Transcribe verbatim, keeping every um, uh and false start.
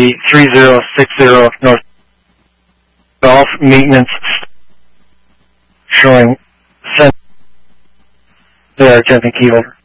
three zero six zero North Golf Maintenance showing send. They are attempting key over.